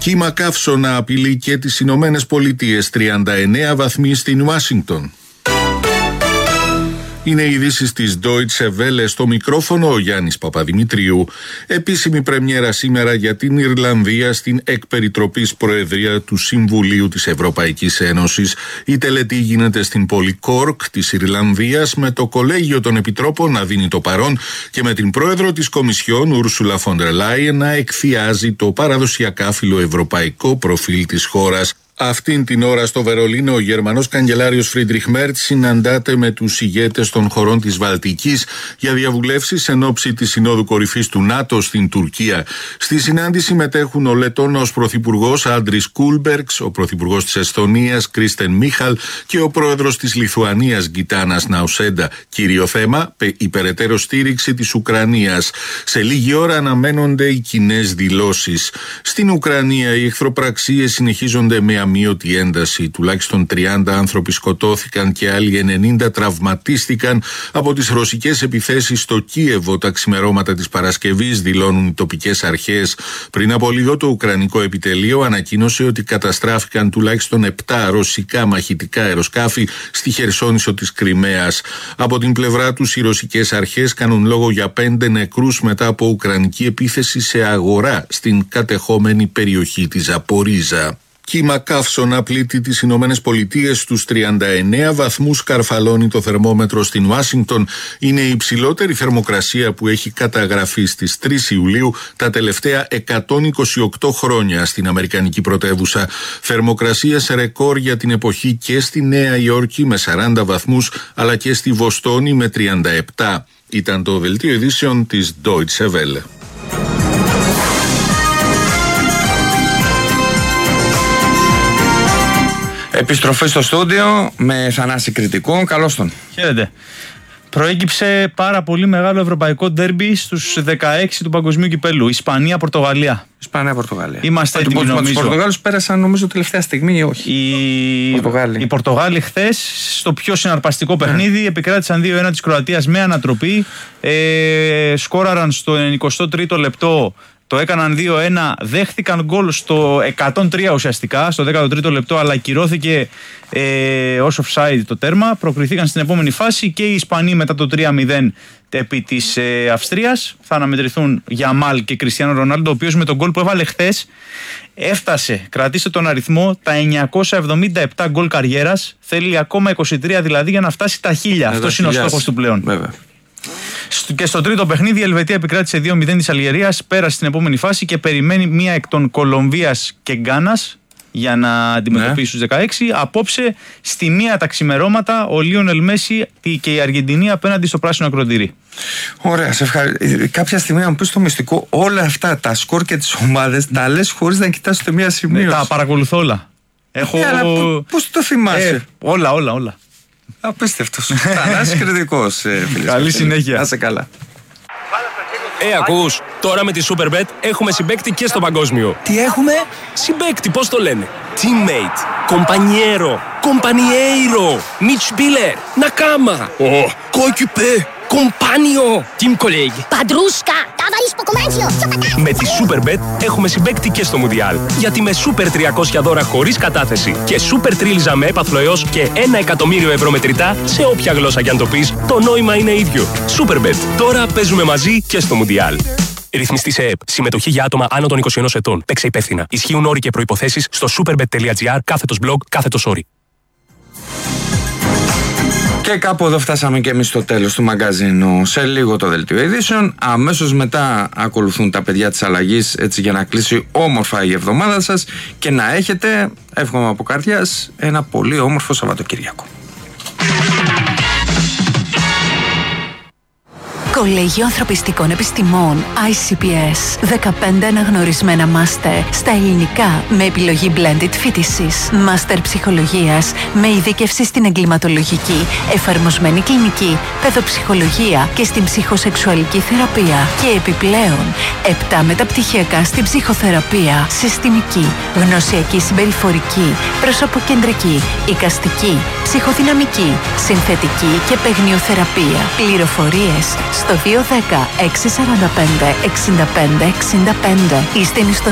Κύμα καύσωνα απειλεί και τις Ηνωμένες Πολιτείες, 39 βαθμοί στην Ουάσιγκτον. Είναι οι ειδήσεις της Deutsche Welle, στο μικρόφωνο ο Γιάννης Παπαδημητρίου. Επίσημη πρεμιέρα σήμερα για την Ιρλανδία στην εκπεριτροπής προεδρία του Συμβουλίου της Ευρωπαϊκής Ένωσης. Η τελετή γίνεται στην πόλη Κόρκ της Ιρλανδίας, με το Κολέγιο των Επιτρόπων να δίνει το παρόν και με την πρόεδρο της Κομισιόν, Ούρσουλα φον ντερ Λάιεν, να εκθιάζει το παραδοσιακά φιλοευρωπαϊκό προφίλ της χώρας. Αυτήν την ώρα στο Βερολίνο ο Γερμανός καγκελάριος Φρίντριχ Μέρτς συναντάται με τους ηγέτες των χωρών της Βαλτικής για διαβουλεύσεις εν ώψη της Συνόδου Κορυφής του ΝΑΤΟ στην Τουρκία. Στη συνάντηση μετέχουν ο Λετώνος Πρωθυπουργός Άντρις Κούλμπεργκς, ο Πρωθυπουργός της Εσθονίας Κρίστεν Μίχαλ και ο Πρόεδρος της Λιθουανίας Γκιτάνας Ναουσέντα. Κύριο θέμα, η περαιτέρω στήριξη της Ουκρανίας. Σε λίγη ώρα αναμένονται οι κοινές δηλώσεις. Στην Ουκρανία οι εχθροπραξίες συνεχίζονται με αμείωτη ένταση. Τουλάχιστον 30 άνθρωποι σκοτώθηκαν και άλλοι 90 τραυματίστηκαν από τις ρωσικές επιθέσεις στο Κίεβο τα ξημερώματα της Παρασκευής, δηλώνουν οι τοπικές αρχές. Πριν από λίγο το Ουκρανικό επιτελείο ανακοίνωσε ότι καταστράφηκαν τουλάχιστον 7 ρωσικά μαχητικά αεροσκάφη στη Χερσόνησο της Κριμαίας. Από την πλευρά τους οι ρωσικές αρχές κάνουν λόγο για 5 νεκρούς μετά από ουκρανική επίθεση σε αγορά στην κατεχόμενη περιοχή της Ζαπορίζα. Κύμα καύσωνα πλήττει τις Ηνωμένες Πολιτείες, στους 39 βαθμούς καρφαλώνει το θερμόμετρο στην Ουάσιγκτον. Είναι η υψηλότερη θερμοκρασία που έχει καταγραφεί στις 3 Ιουλίου τα τελευταία 128 χρόνια στην Αμερικανική πρωτεύουσα. Θερμοκρασία σε ρεκόρ για την εποχή και στη Νέα Υόρκη με 40 βαθμούς, αλλά και στη Βοστόνη με 37. Ήταν το δελτίο ειδήσεων της Deutsche Welle. Επιστροφή στο στούντιο με Θανάση Κρητικό. Καλώς τον. Χαίρετε. Προέκυψε πάρα πολύ μεγάλο ευρωπαϊκό ντέρμπι στους 16 του Παγκοσμίου Κυπέλλου. Ισπανία-Πορτογαλία. Ισπανία-Πορτογαλία. Είμαστε έτοιμοι, νομίζω. Οι Πορτογάλους πέρασαν, νομίζω, τελευταία στιγμή ή όχι. Οι Πορτογάλοι χθες, στο πιο συναρπαστικό παιχνίδι, επικράτησαν 2-1 της Κροατίας με ανατροπή. Σκόραραν στο 93ο λεπτό. Το έκαναν 2-1, δέχτηκαν γκολ στο 103 ουσιαστικά, στο 13ο λεπτό, αλλά ακυρώθηκε ως offside το τέρμα. Προκριθήκαν στην επόμενη φάση και οι Ισπανοί μετά το 3-0 επί της Αυστρίας. Θα αναμετρηθούν Γιαμάλ και Κριστιάνο Ρονάλντο, ο οποίος με τον γκολ που έβαλε χθες έφτασε, κρατήστε τον αριθμό, τα 977 γκολ καριέρας. Θέλει ακόμα 23 δηλαδή για να φτάσει τα 1000. Αυτός είναι ο στόχος του πλέον. Βέβαια. Και στο τρίτο παιχνίδι η Ελβετία επικράτησε 2-0 της Αλγερίας, πέρασε στην επόμενη φάση και περιμένει μία εκ των Κολομβίας και Γκάνας για να αντιμετωπίσει τους 16. Απόψε στη μία τα ξημερώματα ο Λίονελ Μέση και η Αργεντινή απέναντι στο πράσινο ακροτήρι. Ωραία, σε ευχαριστώ. Κάποια στιγμή να μου πεις το μυστικό, όλα αυτά τα σκορ και τις ομάδες τα λες χωρίς να κοιτάς ούτε μία σημείωση. Τα παρακολουθώ όλα. Αλλά πώς το θυμάσαι? Όλα. Απίστευτος. Θανάσης Κρητικός. Καλή συνέχεια. Να είσαι καλά. Ακούς, τώρα με τη Superbet έχουμε συμπαίκτη και στο παγκόσμιο. Τι έχουμε? Συμπαίκτη, πώς το λένε? Teammate, compañero, compañeiro, Mitspieler, Nakama, coéquipier, compagno, team colleague. Παντρούσκα, ταβαρίσκο κομμάτσιο. Με τη Superbet έχουμε συμπαίκτη και στο Μουντιάλ. Γιατί με Super 300 δώρα χωρίς κατάθεση και Super Τρίλιζα με έπαθλο έως και 1 εκατομμύριο ευρώ μετρητά, σε όποια γλώσσα κι αν το πεις, το νόημα είναι ίδιο. Superbet. Τώρα παίζουμε μαζί και στο Μουντιάλ. Ρυθμιστή σε ΕΕΠ. Συμμετοχή για άτομα άνω των 21 ετών. Παίξε υπεύθυνα. Ισχύουν όροι και προϋποθέσεις στο superbet.gr/blog/όροι. Και κάπου εδώ φτάσαμε και εμείς στο τέλος του μαγκαζίνου. Σε λίγο το δελτίο ειδήσεων. Αμέσως μετά ακολουθούν τα παιδιά της αλλαγής, έτσι για να κλείσει όμορφα η εβδομάδα σας και να έχετε, εύχομαι από καρδιάς, ένα πολύ όμορφο Σαββατοκύριακο. Κολέγιο Ανθρωπιστικών Επιστημών ICPS. 15 αναγνωρισμένα μάστερ στα ελληνικά με επιλογή blended φοιτησης. Μάστερ ψυχολογίας με ειδίκευση στην εγκληματολογική, εφαρμοσμένη κλινική, παιδοψυχολογία και στην ψυχοσεξουαλική θεραπεία. Και επιπλέον 7 μεταπτυχιακά στην ψυχοθεραπεία, συστημική, γνωσιακή συμπεριφορική, προσωποκεντρική, εικαστική, ψυχοδυναμική, συνθετική και παιγνιοθεραπεία. Πληροφορίες στο 210 645 65 65 ή στην